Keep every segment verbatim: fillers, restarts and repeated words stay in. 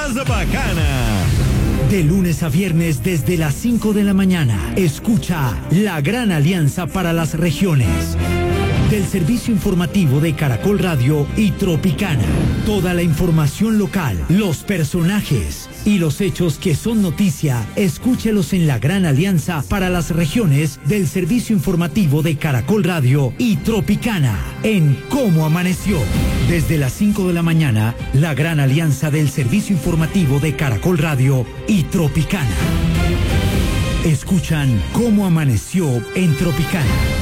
más bacana. De lunes a viernes desde las cinco de la mañana, escucha La Gran Alianza para las Regiones. Del servicio informativo de Caracol Radio y Tropicana. Toda la información local, los personajes y los hechos que son noticia, escúchelos en La Gran Alianza para las Regiones del servicio informativo de Caracol Radio y Tropicana en Cómo Amaneció. Desde las cinco de la mañana, La Gran Alianza del servicio informativo de Caracol Radio y Tropicana. Escuchan Cómo Amaneció en Tropicana.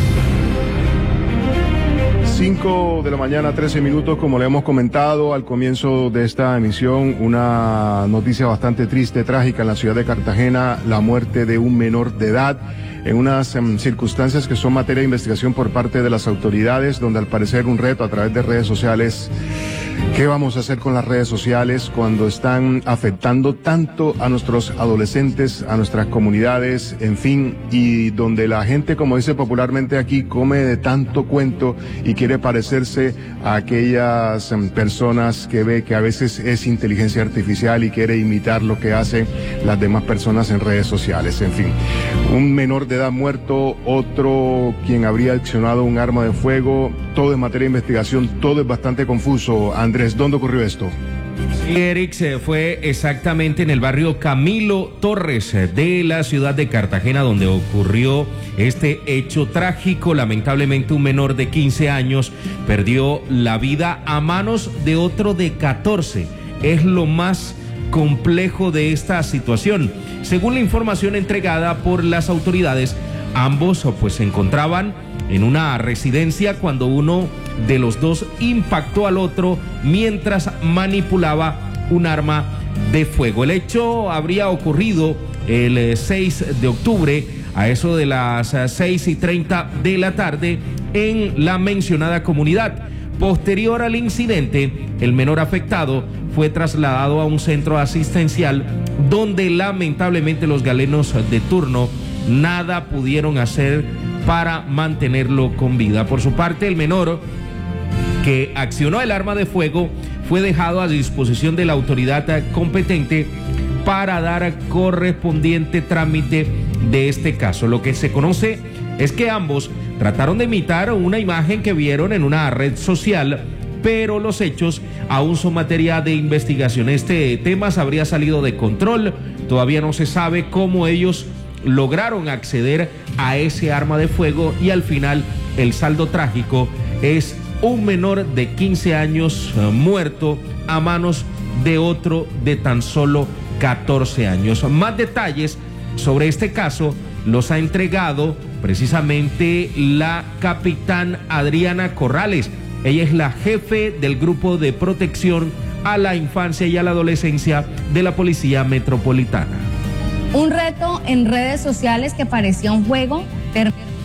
cinco de la mañana, trece minutos, como le hemos comentado al comienzo de esta emisión, una noticia bastante triste, trágica en la ciudad de Cartagena, la muerte de un menor de edad en unas um, circunstancias que son materia de investigación por parte de las autoridades, donde al parecer un reto a través de redes sociales. ¿Qué vamos a hacer con las redes sociales cuando están afectando tanto a nuestros adolescentes, a nuestras comunidades, en fin, y donde la gente, como dice popularmente aquí, come de tanto cuento y quiere parecerse a aquellas um, personas que ve que a veces es inteligencia artificial y quiere imitar lo que hacen las demás personas en redes sociales? En fin, un menor de edad muerto, otro quien habría accionado un arma de fuego, todo en materia de investigación, todo es bastante confuso. Andrés, ¿dónde ocurrió esto? Sí, Eric, se fue exactamente en el barrio Camilo Torres de la ciudad de Cartagena, donde ocurrió este hecho trágico. Lamentablemente, un menor de quince años perdió la vida a manos de otro de catorce. Es lo más complejo de esta situación. Según la información entregada por las autoridades, ambos pues se encontraban en una residencia cuando uno de los dos impactó al otro mientras manipulaba un arma de fuego. El hecho habría ocurrido el seis de octubre a eso de las seis y treinta de la tarde en la mencionada comunidad. Posterior al incidente, el menor afectado fue trasladado a un centro asistencial donde lamentablemente los galenos de turno nada pudieron hacer para mantenerlo con vida. Por su parte, el menor que accionó el arma de fuego fue dejado a disposición de la autoridad competente para dar correspondiente trámite de este caso. Lo que se conoce es que ambos trataron de imitar una imagen que vieron en una red social, pero los hechos aún son materia de investigación. Este tema habría salido de control, todavía no se sabe cómo ellos lograron acceder a ese arma de fuego y al final el saldo trágico es un menor de quince años uh, muerto a manos de otro de tan solo catorce años. Más detalles sobre este caso los ha entregado precisamente la capitán Adriana Corrales. Ella es la jefe del grupo de protección a la infancia y a la adolescencia de la Policía Metropolitana. Un reto en redes sociales que parecía un juego.